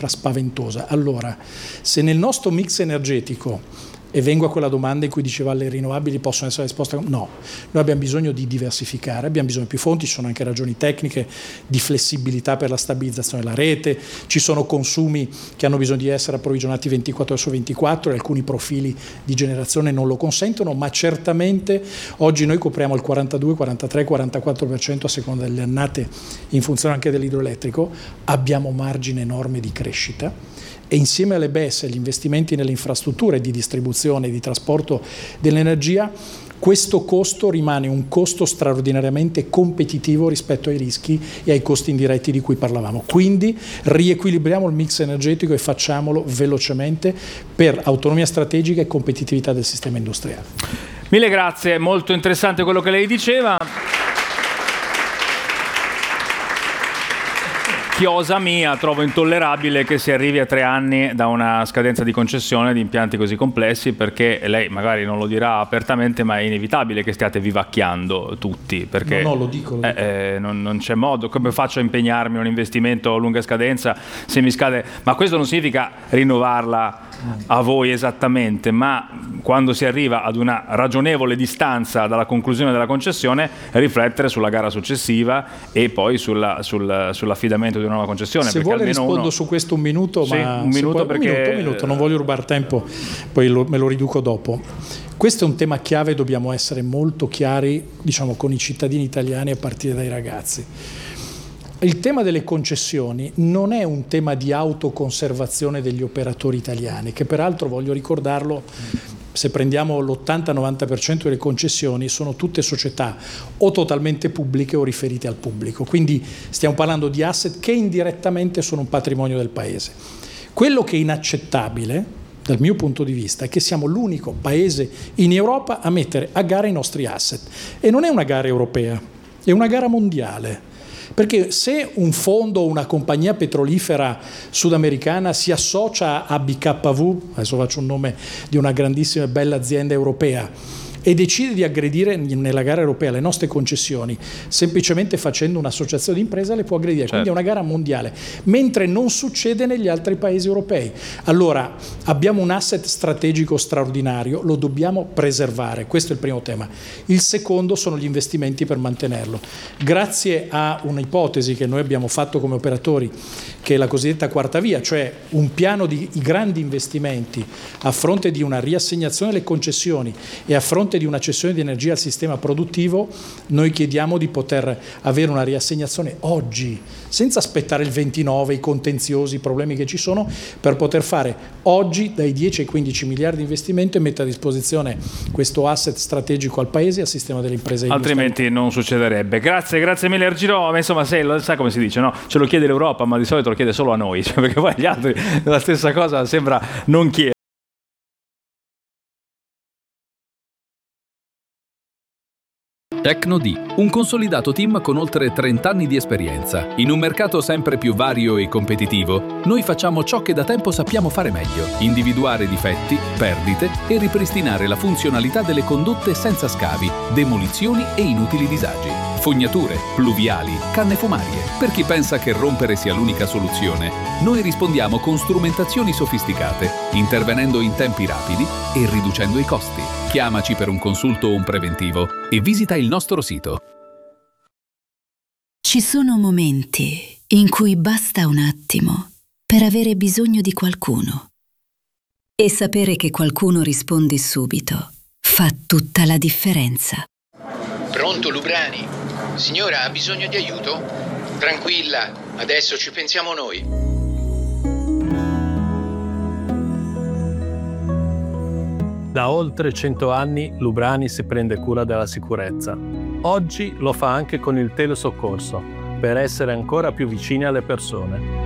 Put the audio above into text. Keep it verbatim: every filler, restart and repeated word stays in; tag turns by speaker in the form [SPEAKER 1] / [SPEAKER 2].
[SPEAKER 1] cifra spaventosa. Allora, se nel nostro mix energetico, e vengo a quella domanda in cui diceva le rinnovabili possono essere risposte, no, noi abbiamo bisogno di diversificare, abbiamo bisogno di più fonti, ci sono anche ragioni tecniche di flessibilità per la stabilizzazione della rete, ci sono consumi che hanno bisogno di essere approvvigionati ventiquattro ore su ventiquattro e alcuni profili di generazione non lo consentono, ma certamente oggi noi copriamo il quarantadue, quarantatré, quarantaquattro per cento a seconda delle annate in funzione anche dell'idroelettrico, abbiamo margine enorme di crescita. E insieme alle B E S e agli investimenti nelle infrastrutture di distribuzione e di trasporto dell'energia, questo costo rimane un costo straordinariamente competitivo rispetto ai rischi e ai costi indiretti di cui parlavamo. Quindi riequilibriamo il mix energetico e facciamolo velocemente per autonomia strategica e competitività del sistema industriale.
[SPEAKER 2] Mille grazie, molto interessante quello che lei diceva. Chiosa mia, trovo intollerabile che si arrivi a tre anni da una scadenza di concessione di impianti così complessi, perché lei magari non lo dirà apertamente, ma è inevitabile che stiate vivacchiando tutti, perché
[SPEAKER 1] no, no, lo dico, lo dico.
[SPEAKER 2] Eh, eh, non, non c'è modo. Come faccio a impegnarmi in un investimento a lunga scadenza se mi scade? Ma questo non significa rinnovarla a voi esattamente, ma quando si arriva ad una ragionevole distanza dalla conclusione della concessione, riflettere sulla gara successiva e poi sulla, sul, sull'affidamento di una nuova concessione.
[SPEAKER 1] Se vuole rispondo uno... su questo un minuto,
[SPEAKER 2] sì,
[SPEAKER 1] ma
[SPEAKER 2] un minuto,
[SPEAKER 1] può...
[SPEAKER 2] perché...
[SPEAKER 1] un minuto, un minuto, non voglio rubare tempo, poi lo, me lo riduco dopo. Questo è un tema chiave, dobbiamo essere molto chiari, diciamo, con i cittadini italiani a partire dai ragazzi. Il tema delle concessioni non è un tema di autoconservazione degli operatori italiani, che peraltro, voglio ricordarlo, se prendiamo l'ottanta novanta per cento delle concessioni sono tutte società o totalmente pubbliche o riferite al pubblico, quindi stiamo parlando di asset che indirettamente sono un patrimonio del Paese. Quello che è inaccettabile dal mio punto di vista è che siamo l'unico paese in Europa a mettere a gara i nostri asset, e non è una gara europea, è una gara mondiale. Perché se un fondo o una compagnia petrolifera sudamericana si associa a B K V, adesso faccio un nome di una grandissima e bella azienda europea, e decide di aggredire nella gara europea le nostre concessioni, semplicemente facendo un'associazione di impresa le può aggredire, certo. Quindi è una gara mondiale, mentre non succede negli altri paesi europei. Allora abbiamo un asset strategico straordinario, lo dobbiamo preservare, questo è il primo tema. Il secondo sono gli investimenti per mantenerlo. Grazie a un'ipotesi che noi abbiamo fatto come operatori, che è la cosiddetta quarta via, cioè un piano di grandi investimenti a fronte di una riassegnazione delle concessioni e a fronte di una cessione di energia al sistema produttivo, noi chiediamo di poter avere una riassegnazione oggi, senza aspettare il ventinove, i contenziosi, i problemi che ci sono, per poter fare oggi dai dieci ai quindici miliardi di investimento e mettere a disposizione questo asset strategico al Paese e al sistema delle imprese.
[SPEAKER 2] Altrimenti non succederebbe. Grazie, grazie mille Argiro. Insomma, se, sa come si dice, no? Ce lo chiede l'Europa, ma di solito lo chiede solo a noi, cioè, perché poi gli altri la stessa cosa sembra non chiedere.
[SPEAKER 3] Tecnodi, un consolidato team con oltre trenta anni di esperienza. In un mercato sempre più vario e competitivo, noi facciamo ciò che da tempo sappiamo fare meglio: individuare difetti, perdite e ripristinare la funzionalità delle condotte senza scavi, demolizioni e inutili disagi. Fognature, pluviali, canne fumarie. Per chi pensa che rompere sia l'unica soluzione, noi rispondiamo con strumentazioni sofisticate, intervenendo in tempi rapidi e riducendo i costi. Chiamaci per un consulto o un preventivo e visita il nostro sito.
[SPEAKER 4] Ci sono momenti in cui basta un attimo per avere bisogno di qualcuno. E sapere che qualcuno risponde subito fa tutta la differenza.
[SPEAKER 5] Pronto, Lubrani? Signora, ha bisogno di aiuto? Tranquilla, adesso ci pensiamo noi.
[SPEAKER 6] Da oltre cento anni Lubrani si prende cura della sicurezza. Oggi lo fa anche con il telesoccorso, per essere ancora più vicini alle persone.